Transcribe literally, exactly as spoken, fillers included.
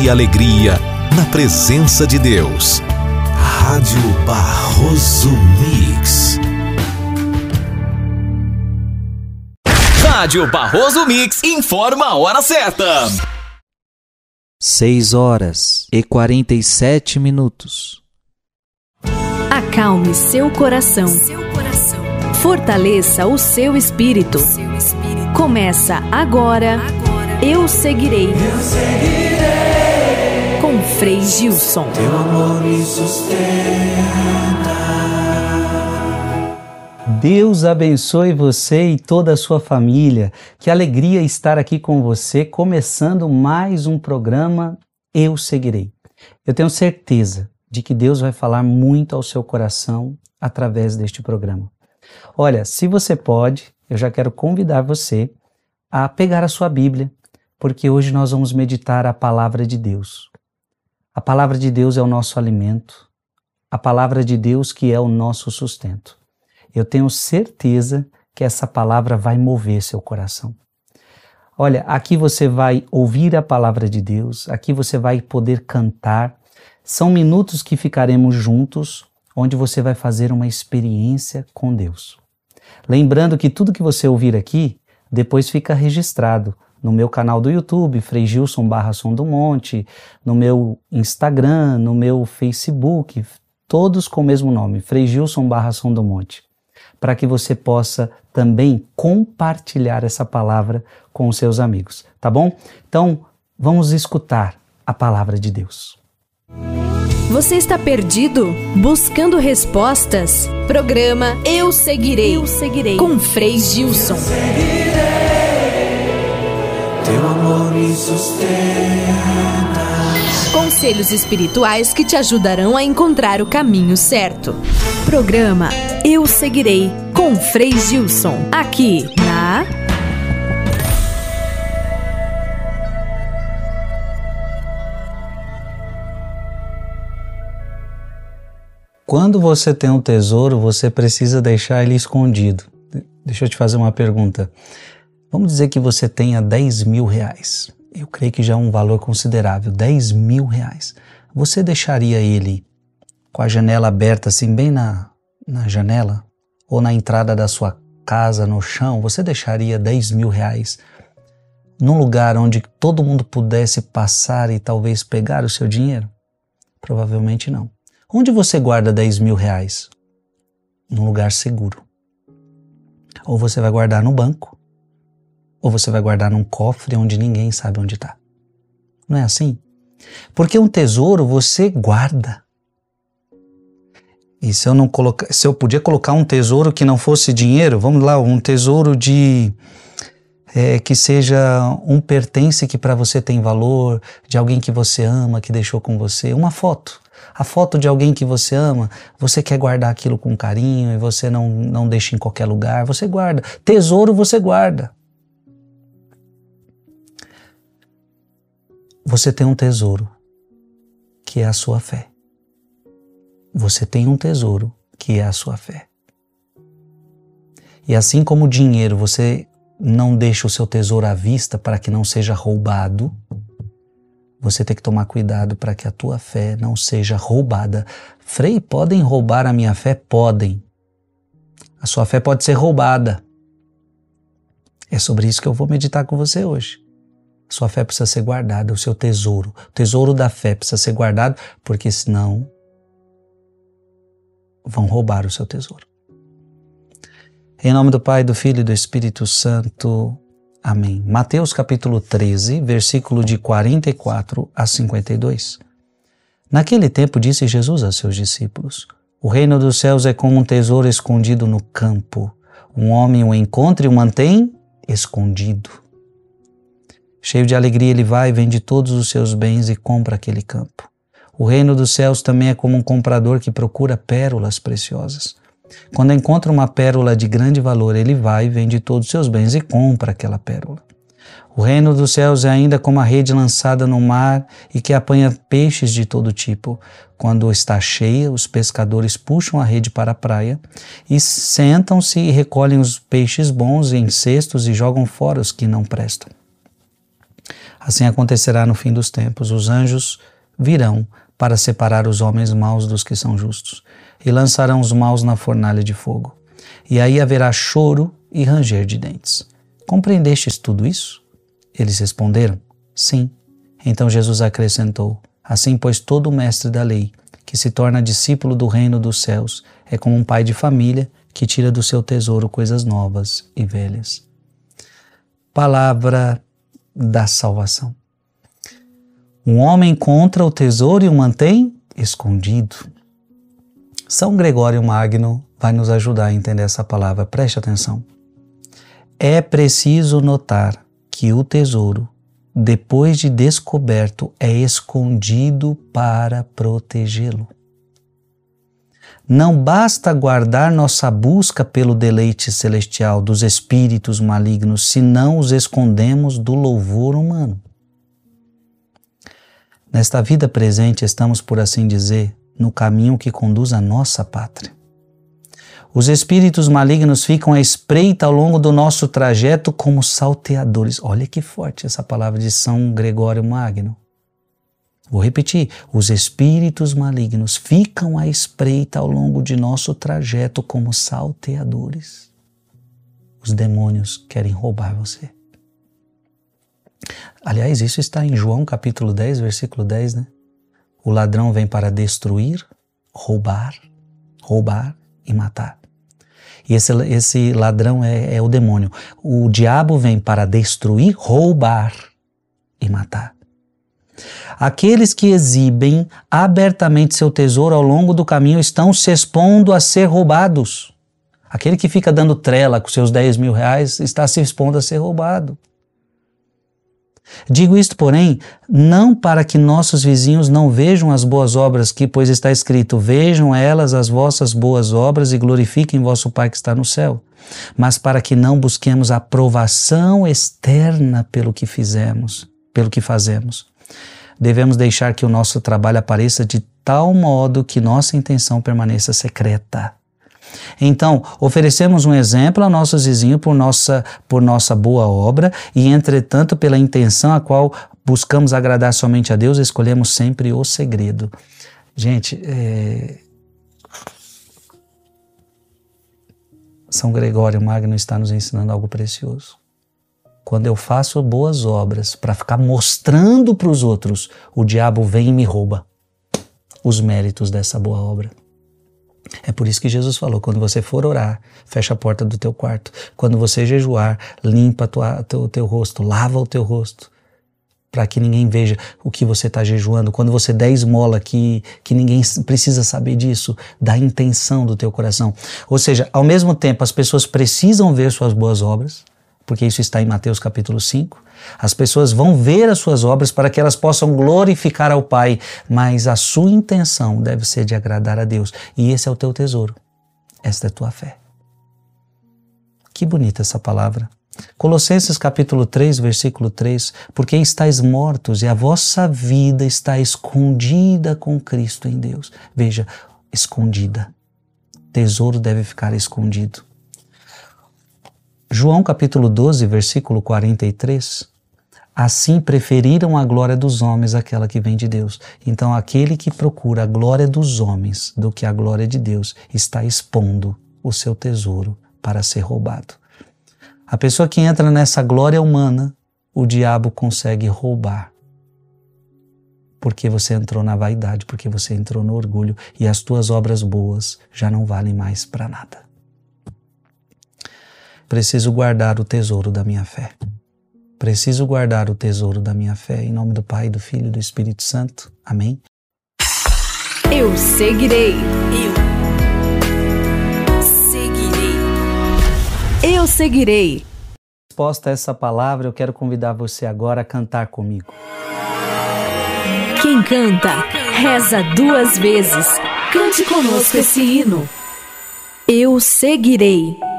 e alegria na presença de Deus. Rádio Barroso Mix. Rádio Barroso Mix informa a hora certa. seis horas e quarenta e sete minutos. Acalme seu coração. Fortaleça o seu espírito. Começa agora, Eu Seguirei. Eu seguirei. Com Frei Gilson. Teu amor me sustenta. Deus abençoe você e toda a sua família. Que alegria estar aqui com você, começando mais um programa Eu Seguirei. Eu tenho certeza de que Deus vai falar muito ao seu coração através deste programa. Olha, se você pode, eu já quero convidar você a pegar a sua Bíblia, porque hoje nós vamos meditar a palavra de Deus. A palavra de Deus é o nosso alimento, a palavra de Deus que é o nosso sustento. Eu tenho certeza que essa palavra vai mover seu coração. Olha, aqui você vai ouvir a palavra de Deus, aqui você vai poder cantar. São minutos que ficaremos juntos, onde você vai fazer uma experiência com Deus. Lembrando que tudo que você ouvir aqui, depois fica registrado no meu canal do YouTube, Frei Gilson barra Som do Monte, no meu Instagram, no meu Facebook, todos com o mesmo nome, Frei Gilson barra Som do Monte, para que você possa também compartilhar essa palavra com os seus amigos, tá bom? Então, vamos escutar a palavra de Deus. Você está perdido? Buscando respostas? Programa Eu Seguirei. Eu Seguirei. Com Frei Gilson. Eu seguirei. Teu amor me sustenta. Conselhos espirituais que te ajudarão a encontrar o caminho certo. Programa Eu Seguirei. Com Frei Gilson. Aqui na... Quando você tem um tesouro, você precisa deixar ele escondido. Deixa eu te fazer uma pergunta. Vamos dizer que você tenha dez mil reais. Eu creio que já é um valor considerável, dez mil reais. Você deixaria ele com a janela aberta, assim, bem na, na janela? Ou na entrada da sua casa, no chão? Você deixaria dez mil reais num lugar onde todo mundo pudesse passar e talvez pegar o seu dinheiro? Provavelmente não. Onde você guarda dez mil reais? Num lugar seguro. Ou você vai guardar no banco, ou você vai guardar num cofre onde ninguém sabe onde está. Não é assim? Porque um tesouro você guarda. E se eu, não coloca... se eu podia colocar um tesouro que não fosse dinheiro, vamos lá, um tesouro de... É, que seja um pertence que para você tem valor, de alguém que você ama, que deixou com você, uma foto. A foto de alguém que você ama, você quer guardar aquilo com carinho e você não, não deixa em qualquer lugar, você guarda. Tesouro você guarda. Você tem um tesouro, que é a sua fé. Você tem um tesouro, que é a sua fé. E assim como o dinheiro, você não deixa o seu tesouro à vista para que não seja roubado, você tem que tomar cuidado para que a tua fé não seja roubada. Frei, podem roubar a minha fé? Podem. A sua fé pode ser roubada. É sobre isso que eu vou meditar com você hoje. A sua fé precisa ser guardada, o seu tesouro. O tesouro da fé precisa ser guardado, porque senão vão roubar o seu tesouro. Em nome do Pai, do Filho e do Espírito Santo. Amém. Mateus capítulo treze, versículo de quarenta e quatro a cinquenta e dois. Naquele tempo disse Jesus a seus discípulos: o reino dos céus é como um tesouro escondido no campo. Um homem o encontra e o mantém escondido. Cheio de alegria ele vai e vende todos os seus bens e compra aquele campo. O reino dos céus também é como um comprador que procura pérolas preciosas. Quando encontra uma pérola de grande valor, ele vai, vende todos os seus bens e compra aquela pérola. O reino dos céus é ainda como a rede lançada no mar e que apanha peixes de todo tipo. Quando está cheia, os pescadores puxam a rede para a praia e sentam-se e recolhem os peixes bons em cestos e jogam fora os que não prestam. Assim acontecerá no fim dos tempos. Os anjos virão para separar os homens maus dos que são justos, e lançarão os maus na fornalha de fogo. E aí haverá choro e ranger de dentes. Compreendestes tudo isso? Eles responderam, sim. Então Jesus acrescentou, assim pois todo mestre da lei, que se torna discípulo do reino dos céus, é como um pai de família que tira do seu tesouro coisas novas e velhas. Palavra da salvação. Um homem encontra o tesouro e o mantém escondido. São Gregório Magno vai nos ajudar a entender essa palavra. Preste atenção. É preciso notar que o tesouro, depois de descoberto, é escondido para protegê-lo. Não basta guardar nossa busca pelo deleite celestial dos espíritos malignos, se não os escondemos do louvor humano. Nesta vida presente, estamos, por assim dizer, no caminho que conduz à nossa pátria. Os espíritos malignos ficam à espreita ao longo do nosso trajeto como salteadores. Olha que forte essa palavra de São Gregório Magno. Vou repetir. Os espíritos malignos ficam à espreita ao longo de nosso trajeto como salteadores. Os demônios querem roubar você. Aliás, isso está em João capítulo dez, versículo dez, né? O ladrão vem para destruir, roubar, roubar e matar. E esse, esse ladrão é, é o demônio. O diabo vem para destruir, roubar e matar. Aqueles que exibem abertamente seu tesouro ao longo do caminho estão se expondo a ser roubados. Aquele que fica dando trela com seus dez mil reais está se expondo a ser roubado. Digo isto, porém, não para que nossos vizinhos não vejam as boas obras que, pois está escrito, vejam elas as vossas boas obras e glorifiquem vosso Pai que está no céu, mas para que não busquemos aprovação externa pelo que fizemos, pelo que fazemos. Devemos deixar que o nosso trabalho apareça de tal modo que nossa intenção permaneça secreta. Então, oferecemos um exemplo a nossos vizinhos por nossa, por nossa boa obra e, entretanto, pela intenção a qual buscamos agradar somente a Deus, escolhemos sempre o segredo. Gente, é... São Gregório Magno está nos ensinando algo precioso. Quando eu faço boas obras para ficar mostrando para os outros, o diabo vem e me rouba os méritos dessa boa obra. É por isso que Jesus falou, quando você for orar, fecha a porta do teu quarto. Quando você jejuar, limpa o teu, teu rosto, lava o teu rosto, para que ninguém veja o que você está jejuando. Quando você der esmola, que, que ninguém precisa saber disso, da intenção do teu coração. Ou seja, ao mesmo tempo, as pessoas precisam ver suas boas obras, porque isso está em Mateus capítulo cinco. As pessoas vão ver as suas obras para que elas possam glorificar ao Pai, mas a sua intenção deve ser de agradar a Deus. E esse é o teu tesouro. Esta é a tua fé. Que bonita essa palavra. Colossenses capítulo três, versículo três. Porque estáis mortos e a vossa vida está escondida com Cristo em Deus. Veja, escondida. Tesouro deve ficar escondido. João capítulo doze, versículo quarenta e três. Assim preferiram a glória dos homens àquela que vem de Deus. Então aquele que procura a glória dos homens do que a glória de Deus está expondo o seu tesouro para ser roubado. A pessoa que entra nessa glória humana, o diabo consegue roubar. Porque você entrou na vaidade, porque você entrou no orgulho e as tuas obras boas já não valem mais para nada. Preciso guardar o tesouro da minha fé. Preciso guardar o tesouro da minha fé. Em nome do Pai, do Filho e do Espírito Santo. Amém. Eu seguirei. Eu seguirei. Eu seguirei. Resposta a essa palavra, eu quero convidar você agora a cantar comigo. Quem canta, reza duas vezes. Cante conosco esse hino. Eu seguirei.